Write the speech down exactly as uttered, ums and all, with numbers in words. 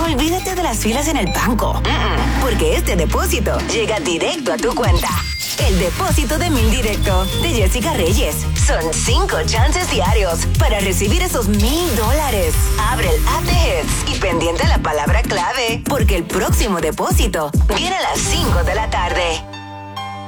Olvídate de las filas en el banco, Mm-mm. porque este depósito llega directo a tu cuenta. El depósito de Mil Directo de Jessica Reyes. Son cinco chances diarios para recibir esos mil dólares. Abre el app de Hits y pendiente la palabra clave, porque el próximo depósito viene a las cinco de la tarde.